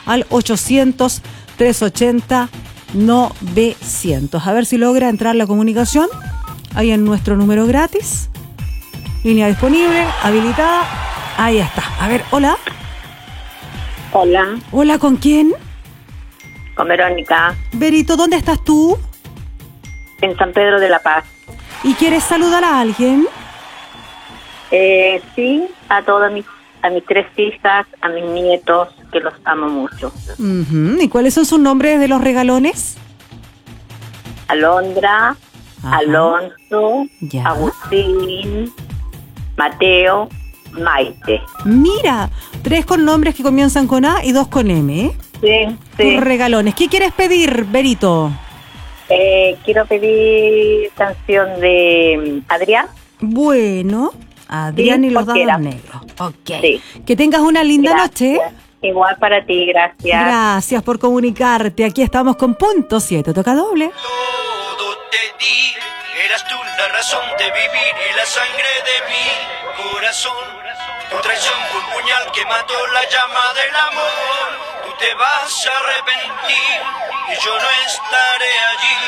al 800-380-900. A ver si logra entrar la comunicación ahí en nuestro número gratis. Línea disponible, habilitada. Ahí está. A ver, hola. Hola, Hola, ¿con quién? con Verónica, Berito, ¿dónde estás tú? en San Pedro de la Paz. ¿Y quieres saludar a alguien? Sí, a mis 3 hijas, a mis nietos, que los amo mucho. Uh-huh. ¿Y cuáles son sus nombres de los regalones? Alondra, Ajá. Alonso, Ya. Agustín, Mateo, Maite. Mira, 3 con nombres que comienzan con A y 2 con M, ¿eh? Sí, Tus sí. regalones. ¿Qué quieres pedir, Berito? Quiero pedir canción de Adrián. Bueno, Adrián Sí, y los cualquiera. dados negros. Ok. Sí. Que tengas una linda noche. Gracias. Igual para ti, gracias. Gracias por comunicarte. Aquí estamos con Punto 7. Toca doble. Todo te di, eras tú la razón de vivir y la sangre de mi corazón. Tu traición fue un puñal que mató la llama del amor. Tú te vas a arrepentir y yo no estaré allí.